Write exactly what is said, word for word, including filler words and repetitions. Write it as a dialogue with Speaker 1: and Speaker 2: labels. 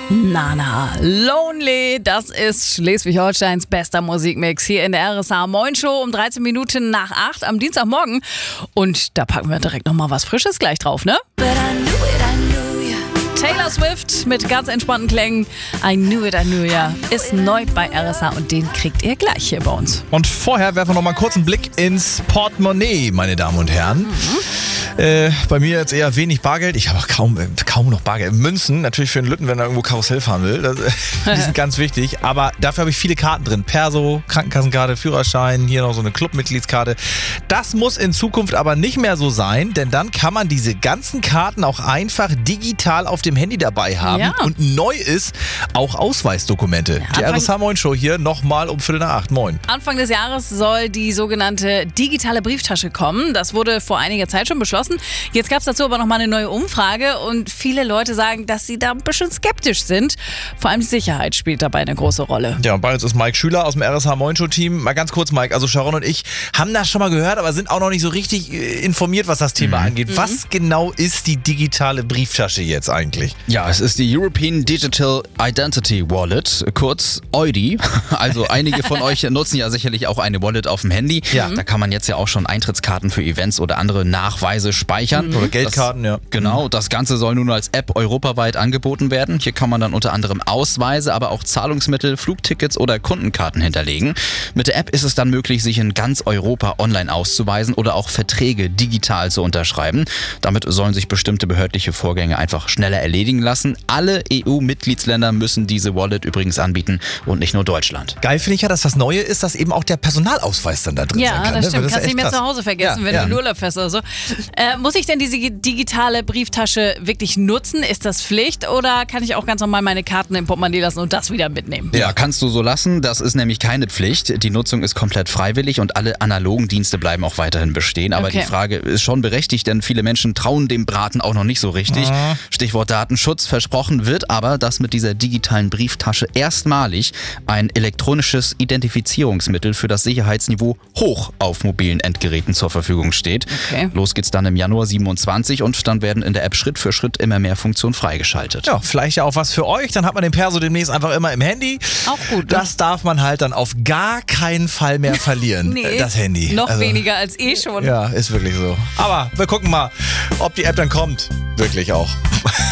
Speaker 1: Nana, Lonely, das ist Schleswig-Holsteins bester Musikmix hier in der R S H Moin Show um dreizehn Minuten nach acht am Dienstagmorgen. Und da packen wir direkt nochmal was Frisches gleich drauf, ne? Taylor Swift mit ganz entspannten Klängen. I Knew It, I Knew Ya ist neu bei R S H und den kriegt ihr gleich hier bei uns.
Speaker 2: Und vorher werfen wir noch mal kurz einen Blick ins Portemonnaie, meine Damen und Herren. Mhm. Äh, bei mir jetzt eher wenig Bargeld. Ich habe auch kaum, äh, kaum noch Bargeld. Münzen, natürlich für den Lütten, wenn er irgendwo Karussell fahren will. Das, die sind ganz wichtig. Aber dafür habe ich viele Karten drin. Perso, Krankenkassenkarte, Führerschein, hier noch so eine Clubmitgliedskarte. Das muss in Zukunft aber nicht mehr so sein, denn dann kann man diese ganzen Karten auch einfach digital auf dem Handy dabei haben.
Speaker 1: Ja.
Speaker 2: Und neu ist auch Ausweisdokumente. Ja, die R S H Moin Show hier nochmal um Viertel nach acht. Moin.
Speaker 1: Anfang des Jahres soll die sogenannte digitale Brieftasche kommen. Das wurde vor einiger Zeit schon beschlossen. Jetzt gab es dazu aber nochmal eine neue Umfrage und viele Leute sagen, dass sie da ein bisschen skeptisch sind. Vor allem die Sicherheit spielt dabei eine große Rolle.
Speaker 2: Ja, und bei uns ist Mike Schüler aus dem R S H Moin Show Team. Mal ganz kurz, Mike, also Sharon und ich haben das schon mal gehört, aber sind auch noch nicht so richtig informiert, was das Thema mhm. angeht. Was genau ist die digitale Brieftasche jetzt eigentlich?
Speaker 3: Ja, es ist die European Digital Identity Wallet, kurz E U D I. Also einige von euch nutzen ja sicherlich auch eine Wallet auf dem Handy. Ja. Da kann man jetzt ja auch schon Eintrittskarten für Events oder andere Nachweise speichern.
Speaker 2: Mhm. Oder Geldkarten,
Speaker 3: das,
Speaker 2: ja.
Speaker 3: Genau, das Ganze soll nun als App europaweit angeboten werden. Hier kann man dann unter anderem Ausweise, aber auch Zahlungsmittel, Flugtickets oder Kundenkarten hinterlegen. Mit der App ist es dann möglich, sich in ganz Europa online auszuweisen oder auch Verträge digital zu unterschreiben. Damit sollen sich bestimmte behördliche Vorgänge einfach schneller erledigen lassen. Alle E U-Mitgliedsländer müssen diese Wallet übrigens anbieten und nicht nur Deutschland.
Speaker 2: Geil finde ich ja, dass das Neue ist, dass eben auch der Personalausweis dann da drin
Speaker 1: ja,
Speaker 2: sein kann.
Speaker 1: Ja, das
Speaker 2: ne?
Speaker 1: stimmt.
Speaker 2: Das
Speaker 1: kannst nicht mehr
Speaker 2: krass.
Speaker 1: zu Hause vergessen, ja, wenn ja. du Urlaub fährst oder so. Äh, muss ich denn diese digitale Brieftasche wirklich nutzen? Ist das Pflicht oder kann ich auch ganz normal meine Karten im Portemonnaie lassen und das wieder mitnehmen?
Speaker 3: Ja, kannst du so lassen. Das ist nämlich keine Pflicht. Die Nutzung ist komplett freiwillig und alle analogen Dienste bleiben auch weiterhin bestehen. Aber okay. die Frage ist schon berechtigt, denn viele Menschen trauen dem Braten auch noch nicht so richtig. Mhm. Stichwort Datenschutz. Versprochen wird aber, dass mit dieser digitalen Brieftasche erstmalig ein elektronisches Identifizierungsmittel für das Sicherheitsniveau hoch auf mobilen Endgeräten zur Verfügung steht.
Speaker 1: Okay.
Speaker 3: Los geht's dann im Januar siebenundzwanzig und dann werden in der App Schritt für Schritt immer mehr Funktionen freigeschaltet.
Speaker 2: Ja, vielleicht ja auch was für euch. Dann hat man den Perso demnächst einfach immer im Handy.
Speaker 1: Auch gut.
Speaker 2: Das darf man halt dann auf gar keinen Fall mehr verlieren,
Speaker 1: nee,
Speaker 2: das Handy.
Speaker 1: Noch
Speaker 2: also,
Speaker 1: weniger als eh schon.
Speaker 2: Ja, ist wirklich so. Aber wir gucken mal, ob die App dann kommt. Wirklich auch.